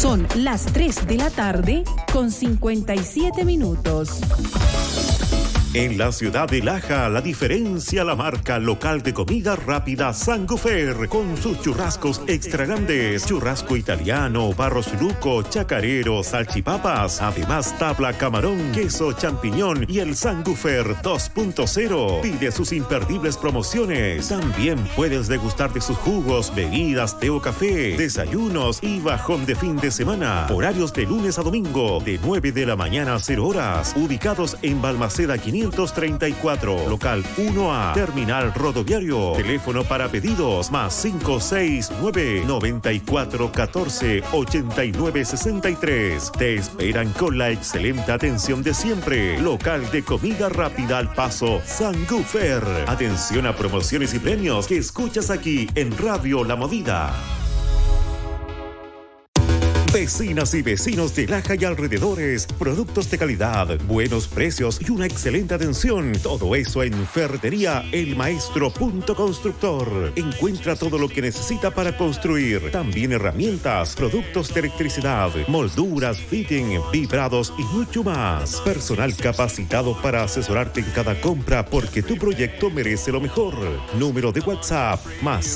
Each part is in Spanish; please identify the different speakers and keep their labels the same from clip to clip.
Speaker 1: Son las 3 de la tarde con 57 minutos.
Speaker 2: En la ciudad de Laja, la diferencia la marca local de comida rápida Sangufer, con sus churrascos extra grandes, churrasco italiano, barros luco, chacarero, salchipapas, además tabla camarón, queso champiñón y el Sangufer 2.0. Pide sus imperdibles promociones. También puedes degustar de sus jugos, bebidas, té o café, desayunos y bajón de fin de semana. Horarios de lunes a domingo, de 9 de la mañana a 0 horas. Ubicados en Balmaceda 534, local 1A, terminal rodoviario. Teléfono para pedidos más 569-9414-8963. Te esperan con la excelente atención de siempre. Local de comida rápida al paso Sangufer. Atención a promociones y premios que escuchas aquí en Radio La Movida. Vecinas y vecinos de Laja y alrededores, productos de calidad, buenos precios y una excelente atención. Todo eso en Ferretería El Maestro Punto Constructor. Encuentra todo lo que necesita para construir. También herramientas, productos de electricidad, molduras, fitting, vibrados y mucho más. Personal capacitado para asesorarte en cada compra porque tu proyecto merece lo mejor. Número de WhatsApp más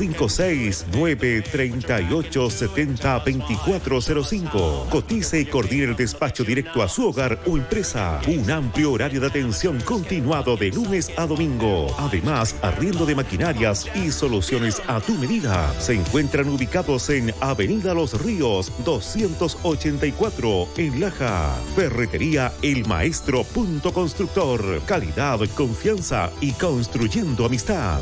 Speaker 2: 569-3870-2405. Cotice y coordine el despacho directo a su hogar o empresa. Un amplio horario de atención continuado de lunes a domingo. Además, arriendo de maquinarias y soluciones a tu medida. Se encuentran ubicados en Avenida Los Ríos 284 en Laja. Ferretería El Maestro Punto Constructor. Calidad, confianza y construyendo amistad.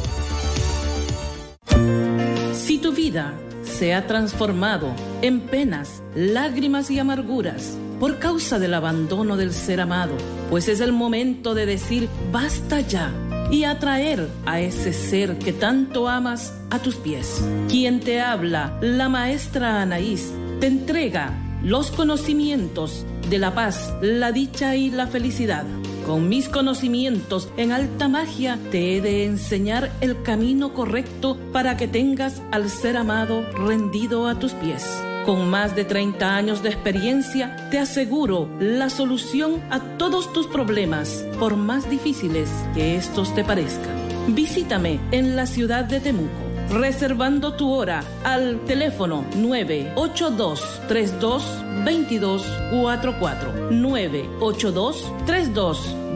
Speaker 3: Si tu vida se ha transformado en penas, lágrimas y amarguras por causa del abandono del ser amado, pues es el momento de decir basta ya y atraer a ese ser que tanto amas a tus pies. Quien te habla, la maestra Anaís, te entrega los conocimientos de la paz, la dicha y la felicidad. Con mis conocimientos en alta magia te he de enseñar el camino correcto para que tengas al ser amado rendido a tus pies. Con más de 30 años de experiencia te aseguro la solución a todos tus problemas, por más difíciles que estos te parezcan. Visítame en la ciudad de Temuco, reservando tu hora al teléfono 982-32-2244. 982-32